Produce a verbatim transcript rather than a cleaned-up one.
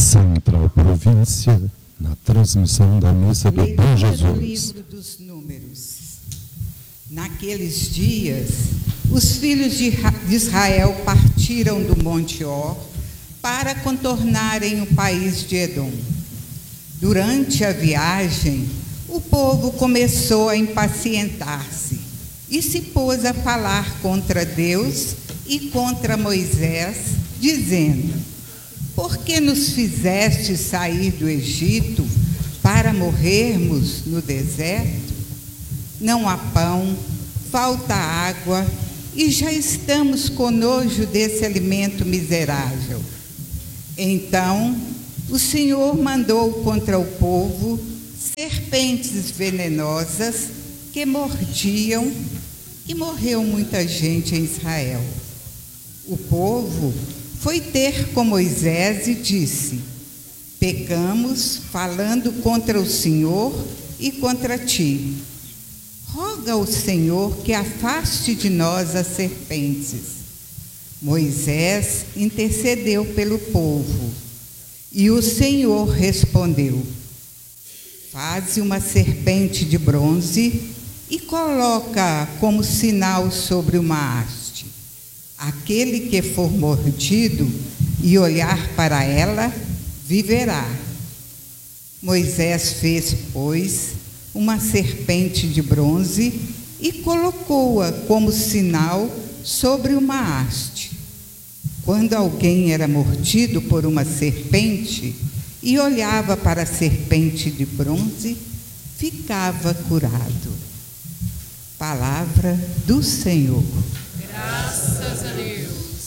Central Província, na transmissão da missa do Bom Jesus. Do livro dos Números. Naqueles dias, os filhos de Israel partiram do Monte Or para contornarem o país de Edom. Durante a viagem, o povo começou a impacientar-se e se pôs a falar contra Deus e contra Moisés, dizendo: por que nos fizeste sair do Egito para morrermos no deserto? Não há pão, falta água, e já estamos com nojo desse alimento miserável. Então, o Senhor mandou contra o povo serpentes venenosas que mordiam, e morreu muita gente em Israel. O povo foi ter com Moisés e disse: pecamos falando contra o Senhor e contra ti. Roga ao Senhor que afaste de nós as serpentes. Moisés intercedeu pelo povo, e o Senhor respondeu: faze uma serpente de bronze e coloca-a como sinal sobre uma haste. Aquele que for mordido e olhar para ela, viverá. Moisés fez, pois, uma serpente de bronze e colocou-a como sinal sobre uma haste. Quando alguém era mordido por uma serpente e olhava para a serpente de bronze, ficava curado. Palavra do Senhor. Graças a Deus.